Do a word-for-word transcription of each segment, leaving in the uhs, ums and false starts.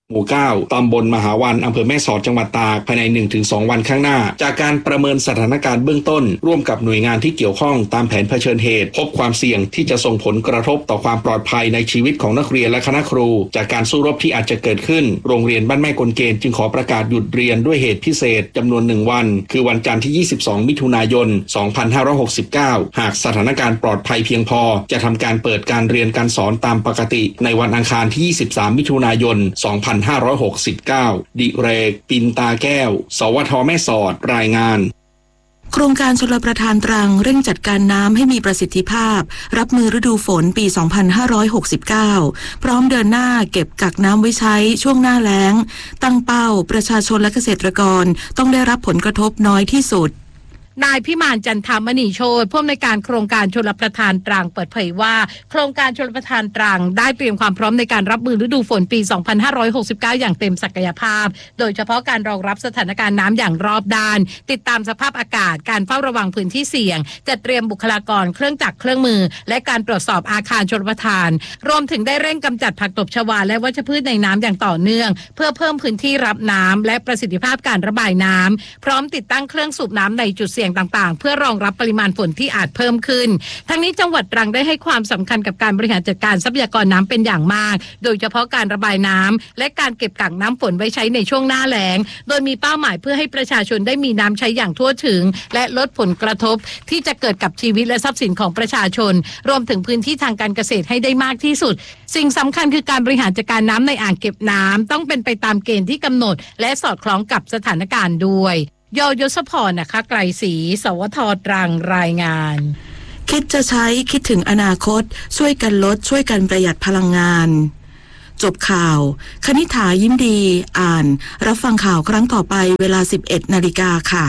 หมู่เก้าตำบลมหาวันอำเภอแม่สอดจังหวัดตากภายใน หนึ่งถึงสอง วันข้างหน้าจากการประเมินสถานการณ์เบื้องต้นร่วมกับหน่วยงานที่เกี่ยวข้องตามแผนเผชิญเหตุพบความเสี่ยงที่จะส่งผลกระทบต่อความปลอดภัยในชีวิตของนักเรียนและคณะครูจากการสู้รบที่อาจจะเกิดขึ้นโรงเรียนบ้านแม่กลเกณฑ์จึงขอประกาศหยุดเรียนด้วยเหตุพิเศษจำนวนหนึ่งวันคือวันจันทร์ที่ ยี่สิบสอง มิถุนายน สองพันห้าร้อยหกสิบเก้า หากสถานการณ์ปลอดภัยเพียงพอจะทำการเปิดการเรียนการสอนตามปกติในวันอังคารที่ ยี่สิบสาม มิถุนายน สองพันห้าร้อยหกสิบเก้า ดิเรก ปินตาแก้ว สวท แม่สอด รายงานโครงการชลประทานตรังเร่งจัดการน้ำให้มีประสิทธิภาพรับมือฤดูฝนปี สองพันห้าร้อยหกสิบเก้า พร้อมเดินหน้าเก็บกักน้ำไว้ใช้ช่วงหน้าแล้งตั้งเป้าประชาชนและเกษตรกรต้องได้รับผลกระทบน้อยที่สุดนายพิมานจันทามณีโชติผู้อำนวยการโครงการชลประทานตรังเปิดเผยว่าโครงการชลประทานตรังได้เตรียมความพร้อมในการรับมือฤดูฝนปี สองพันห้าร้อยหกสิบเก้า อย่างเต็มศักยภาพโดยเฉพาะการรองรับสถานการณ์น้ำอย่างรอบด้านติดตามสภาพอากาศการเฝ้าระวังพื้นที่เสี่ยงจัดเตรียมบุคลากรเครื่องจักรเครื่องมือและการตรวจสอบอาคารชลประทานรวมถึงได้เร่งกำจัดผักตบชวาและวัชพืชในน้ำอย่างต่อเนื่องเพื่อเพิ่มพื้นที่รับน้ำและประสิทธิภาพการระบายน้ำพร้อมติดตั้งเครื่องสูบน้ำในจุดเสี่ยงต่างๆเพื่อรองรับปริมาณฝนที่อาจเพิ่มขึ้นทั้งนี้จังหวัดตรังได้ให้ความสำคัญกับการบริหารจัดการทรัพยากรน้ำเป็นอย่างมากโดยเฉพาะการระบายน้ำและการเก็บกักน้ำฝนไว้ใช้ในช่วงหน้าแล้งโดยมีเป้าหมายเพื่อให้ประชาชนได้มีน้ำใช้อย่างทั่วถึงและลดผลกระทบที่จะเกิดกับชีวิตและทรัพย์สินของประชาชนรวมถึงพื้นที่ทางการเกษตรให้ได้มากที่สุดสิ่งสำคัญคือการบริหารจัดการน้ำในอ่างเก็บน้ำต้องเป็นไปตามเกณฑ์ที่กำหนดและสอดคล้องกับสถานการณ์ด้วยยยศพรนะคะไกรศรีสวทตรังรายงานคิดจะใช้คิดถึงอนาคตช่วยกันลดช่วยกันประหยัดพลังงานจบข่าวคณิษฐายิ้มดีอ่านรับฟังข่าวครั้งต่อไปเวลา สิบเอ็ดนาฬิกา นค่ะ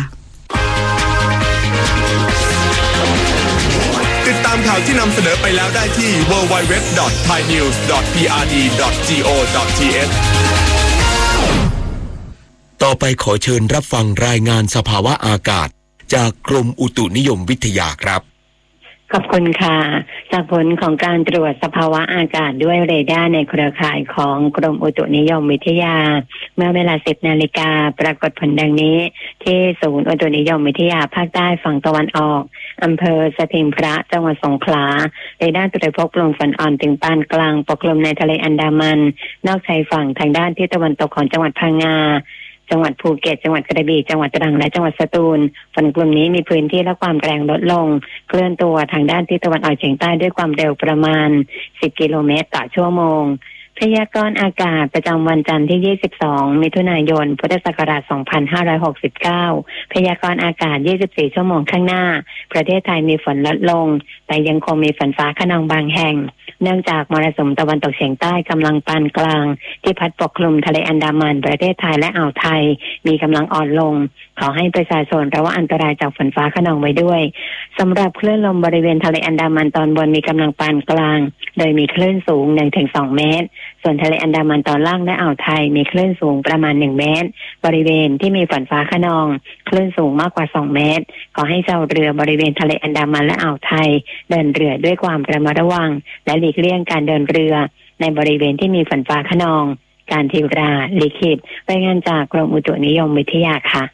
ติดตามข่าวที่นำเสนอไปแล้วได้ที่ ดับเบิลยู ดับเบิลยู ดับเบิลยู ดอท ไทยนิวส์ ดอท พี อาร์ ดี ดอท จี โอ ดอท ที เอชต่อไปขอเชิญรับฟังรายงานสภาวะอากาศจากกรมอุตุนิยมวิทยาครับขอบคุณค่ะจากผลของการตรวจสภาวะอากาศด้วยเรดาร์ในเครือข่ายของกรมอุตุนิยมวิทยาเมื่อเวลา สิบนาฬิกาปรากฏผลดังนี้ที่ศูนย์อุตุนิยมวิทยาภาคใต้ฝั่งตะวันออกอำเภอสถิงพระจังหวัดสงขลาเรดาร์ตรวจพบลมฝนอ่อนถึงปานกลางปกคลุมในทะเลอันดามันนอกชายฝั่งทางด้านทิศตะวันตกของจังหวัดพังงาจังหวัดภูเก็ตจังหวัดกระบี่จังหวัดตรังและจังหวัดสตูลฝนกลุ่มนี้มีพื้นที่และความแรงลดลงเคลื่อนตัวทางด้านทิศตะวันออกเฉียงใต้ด้วยความเร็วประมาณสิบกิโลเมตรต่อชั่วโมงพยากรณ์อากาศประจำวันจันทร์ที่ยี่สิบสองมิถุนายนพุทธศักราชสองพันห้าร้อยหกสิบเก้าพยากรณ์อากาศยี่สิบสี่ชั่วโมงข้างหน้าประเทศไทยมีฝนลดลงแต่ยังคงมีฝนฟ้าคะนองบางแห่งเนื่องจากมรสุมตะวันตกเฉียงใต้กำลังปานกลางที่พัดปกคลุมทะเลอันดามันประเทศไทยและอ่าวไทยมีกำลังอ่อนลงขอให้ประชาชนระวังอันตรายจากฝนฟ้าคะนองไว้ด้วยสำหรับคลื่นลมบริเวณทะเลอันดามันตอนบนมีกำลังปานกลางโดยมีคลื่นสูง หนึ่งถึงสอง เมตรส่วนทะเลอันดามันตอนล่างและอ่าวไทยมีคลื่นสูงประมาณหนึ่งเมตรบริเวณที่มีฝนฟ้าคะนองคลื่นสูงมากกว่าสองเมตรขอให้ชาวเรือบริเวณทะเลอันดามันและอ่าวไทยเดินเรือด้วยความระมัดระวังและหลีกเลี่ยงการเดินเรือในบริเวณที่มีฝนฟ้าคะนองการทิวราลิขิตรายงานจากกรมอุตุนิยมวิทยาค่ะ